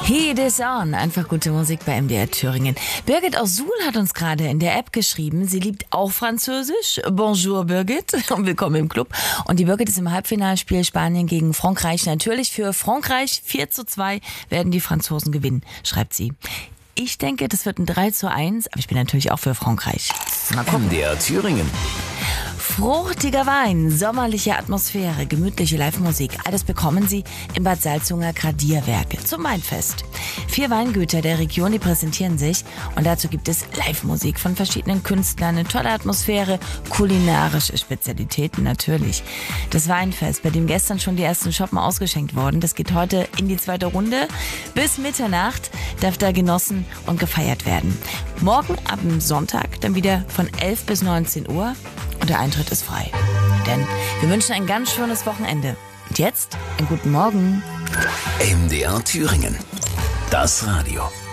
He is on. Einfach gute Musik bei MDR Thüringen. Birgit aus Suhl hat uns gerade in der App geschrieben. Sie liebt auch Französisch. Bonjour Birgit und willkommen im Club. Und die Birgit ist im Halbfinalspiel Spanien gegen Frankreich. Natürlich für Frankreich 4:2 werden die Franzosen gewinnen, schreibt sie. Ich denke, das wird ein 3:1, aber ich bin natürlich auch für Frankreich. Mal gucken. MDR Thüringen. Fruchtiger Wein, sommerliche Atmosphäre, gemütliche Live-Musik, alles bekommen Sie im Bad Salzunger Gradierwerke zum Weinfest. 4 Weingüter der Region, die präsentieren sich und dazu gibt es Live-Musik von verschiedenen Künstlern, eine tolle Atmosphäre, kulinarische Spezialitäten natürlich. Das Weinfest, bei dem gestern schon die ersten Schoppen ausgeschenkt wurden, das geht heute in die zweite Runde. Bis Mitternacht darf da genossen und gefeiert werden. Morgen ab dem Sonntag dann wieder von 11 bis 19 Uhr. Und der Eintritt ist frei. Denn wir wünschen ein ganz schönes Wochenende. Und jetzt einen guten Morgen. MDR Thüringen. Das Radio.